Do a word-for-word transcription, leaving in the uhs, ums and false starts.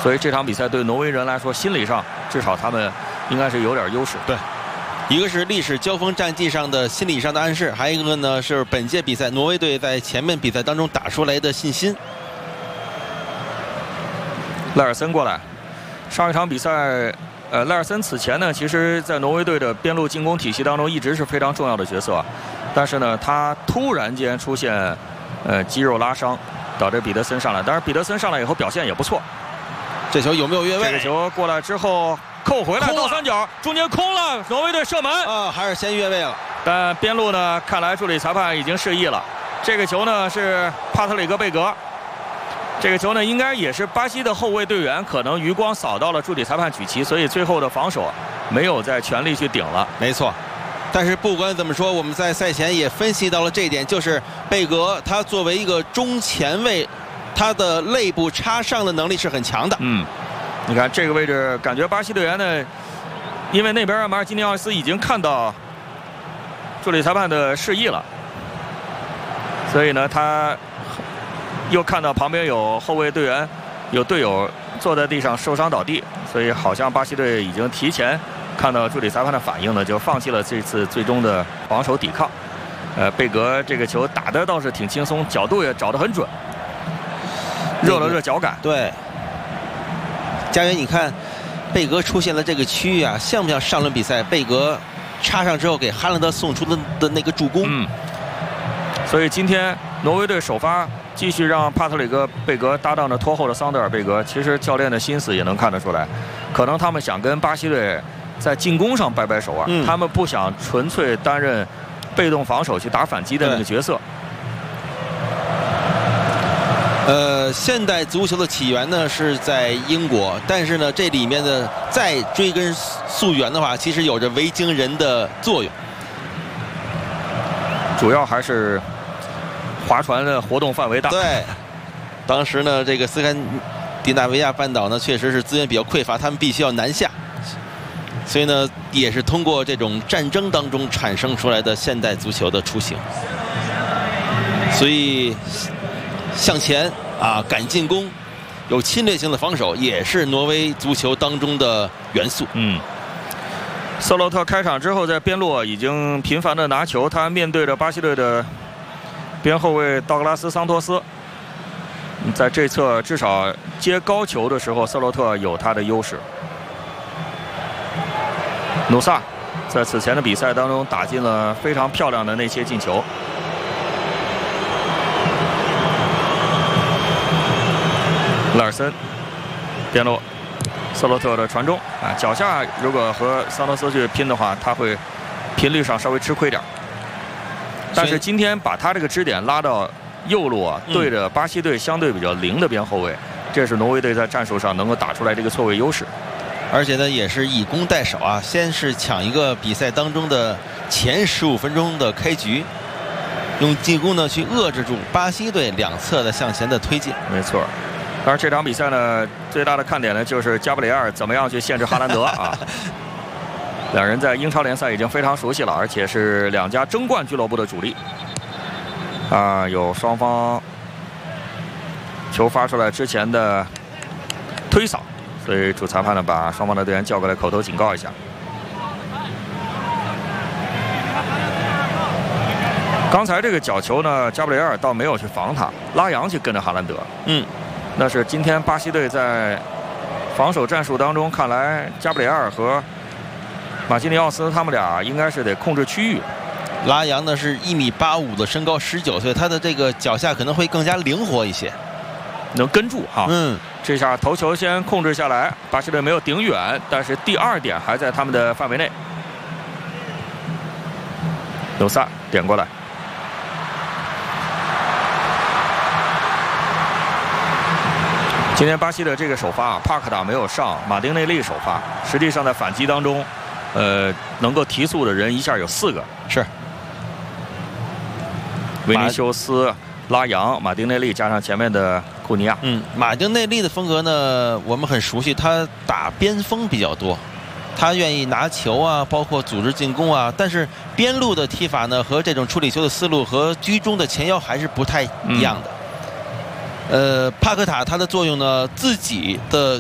所以这场比赛对挪威人来说，心理上至少他们应该是有点优势。 对，一个是历史交锋战绩上的心理上的暗示，还有一个呢是本届比赛挪威队在前面比赛当中打出来的信心。 赖尔森过来，上一场比赛，呃，赖尔森此前呢，其实在挪威队的边路进攻体系当中一直是非常重要的角色，但是呢，他突然间出现，呃，肌肉拉伤，导致彼得森上来。当然，彼得森上来以后表现也不错。 这球有没有越位？ 这个球过来之后扣回来倒三角，中间空了，挪威队射门啊，还是先越位了。 但边路呢，看来助理裁判已经示意了。这个球呢是帕特里克贝格。这个球呢，应该也是巴西的后卫队员可能余光扫到了助理裁判举旗，所以最后的防守没有再全力去顶了。 没错，但是不管怎么说，我们在赛前也分析到了这一点，就是贝格他作为一个中前卫，他的肋部插上的能力是很强的。 嗯，你看这个位置，感觉巴西队员呢，因为那边马尔基尼奥斯已经看到助理裁判的示意了，所以呢，他又看到旁边有后卫队员，有队友坐在地上受伤倒地，所以好像巴西队已经提前看到助理裁判的反应呢，就放弃了这次最终的防守抵抗。呃，贝格这个球打得倒是挺轻松，角度也找得很准，热了热脚感。 对，佳源，你看贝格出现了这个区域啊，像不像上轮比赛贝格插上之后给哈兰德送出的的那个助攻？ 嗯。所以今天挪威队首发继续让帕特里克贝格搭档着拖后的桑德尔贝格，其实教练的心思也能看得出来，可能他们想跟巴西队在进攻上掰掰手腕，嗯、他们不想纯粹担任被动防守去打反击的那个角色。 呃，现代足球的起源呢是在英国，但是呢这里面的再追根溯源的话，其实有着维京人的作用， 主要还是划船的活动范围大。 对，当时呢这个斯堪的纳维亚半岛呢确实是资源比较匮乏，他们必须要南下，所以呢也是通过这种战争当中产生出来的现代足球的雏形。所以向前啊，敢进攻，有侵略性的防守，也是挪威足球当中的元素。 嗯，瑟洛特开场之后在边路已经频繁的拿球，他面对着巴西队的边后卫道格拉斯桑托斯，在这侧至少接高球的时候，瑟洛特有他的优势。努萨在此前的比赛当中打进了非常漂亮的那些进球。拉尔森边路，瑟洛特的传中啊，脚下如果和桑托斯去拼的话，他会频率上稍微吃亏点。但是今天把他这个支点拉到右路啊，对着巴西队相对比较灵的边后卫，这是挪威队在战术上能够打出来这个错位优势。 而且呢，也是以攻代守啊，先是抢一个比赛当中的前十五分钟的开局，用进攻呢去遏制住巴西队两侧的向前的推进。 没错。当然，这场比赛呢，最大的看点呢，就是加布里埃尔怎么样去限制哈兰德啊。两人在英超联赛已经非常熟悉了，而且是两家争冠俱乐部的主力。啊，有双方球发出来之前的推扫，所以主裁判呢把双方的队员叫过来口头警告一下。刚才这个角球呢，加布里埃尔倒没有去防他，拉扬去跟着哈兰德。嗯。那是今天巴西队在防守战术当中，看来加布里埃尔和马基尼奥斯他们俩应该是得控制区域。 拉扬呢是一米八五的身高，十九岁，他的这个脚下可能会更加灵活一些， 能跟住哈。 嗯， 这下头球先控制下来，巴西队没有顶远，但是第二点还在他们的范围内。努萨点过来。今天巴西的这个首发啊，帕克塔没有上，马丁内利首发。实际上在反击当中，呃，能够提速的人一下有四个， 是维尼修斯、拉扬、马丁内利加上前面的库尼亚。 嗯，马丁内利的风格呢，我们很熟悉，他打边锋比较多，他愿意拿球啊，包括组织进攻啊。但是边路的踢法呢，和这种处理球的思路和居中的前腰还是不太一样的。嗯呃，帕克塔他的作用呢，自己的